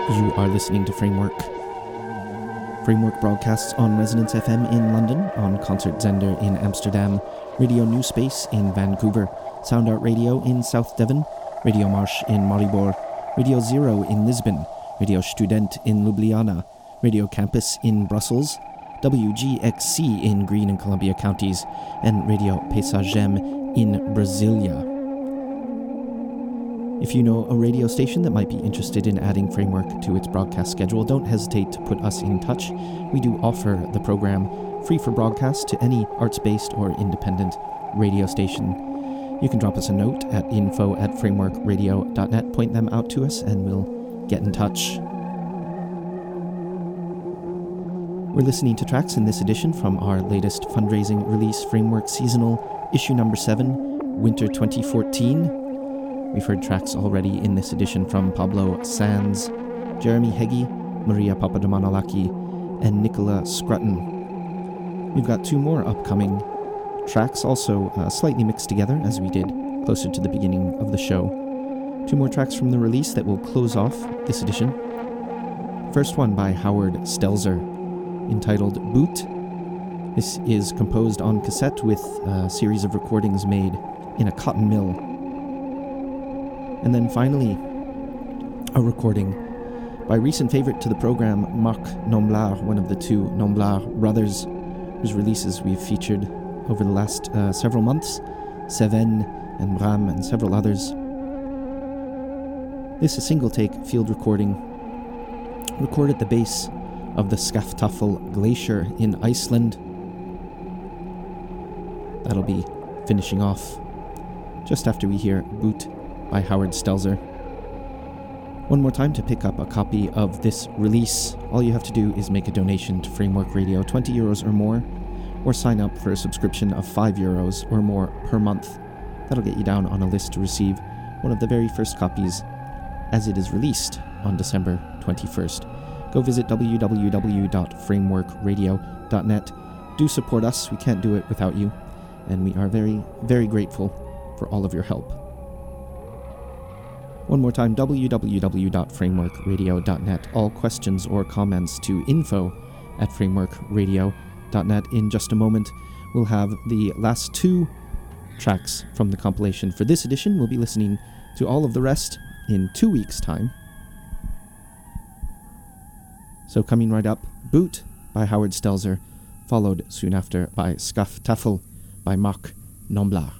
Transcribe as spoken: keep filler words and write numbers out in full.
You are listening to Framework. Framework broadcasts on Resonance F M in London, on Concert Zender in Amsterdam, Radio New Space in Vancouver, Sound Art Radio in South Devon, Radio Marsh in Maribor, Radio Zero in Lisbon, Radio Student in Ljubljana, Radio Campus in Brussels, W G X C in Greene and Columbia counties, and Radio Paysagem in Brasilia. If you know a radio station that might be interested in adding Framework to its broadcast schedule, don't hesitate to put us in touch. We do offer the program free for broadcast to any arts-based or independent radio station. You can drop us a note at info at framework radio dot net, point them out to us, and we'll get in touch. We're listening to tracks in this edition from our latest fundraising release, Framework Seasonal, issue number seven, Winter twenty fourteen. We've heard tracks already in this edition from Pablo Sands, Jeremy Heggie, Maria Papadomanolaki, and Nicola Scrutton. We've got two more upcoming tracks, also uh, slightly mixed together, as we did closer to the beginning of the show. Two more tracks from the release that will close off this edition. First one by Howard Stelzer, entitled Boot. This is composed on cassette with a series of recordings made in a cotton mill. And then finally, a recording by recent favorite to the program, Marc Nomblard, one of the two Nomblard brothers, whose releases we've featured over the last uh, several months, Seven and Bram and several others. This is a single-take field recording, recorded at the base of the Skaftafell Glacier in Iceland. That'll be finishing off just after we hear Boot by Howard Stelzer. One more time, to pick up a copy of this release, all you have to do is make a donation to Framework Radio, twenty euros or more, or sign up for a subscription of five euros or more per month. That'll get you down on a list to receive one of the very first copies as it is released on December twenty-first. Go visit w w w dot framework radio dot net. Do support us, we can't do it without you, and we are very, very grateful for all of your help. One more time, w w w dot framework radio dot net. All questions or comments to info at framework radio dot net. In just a moment, we'll have the last two tracks from the compilation for this edition. We'll be listening to all of the rest in two weeks' time. So coming right up, Boot by Howard Stelzer, followed soon after by Skaftafell by Marc Nomblard.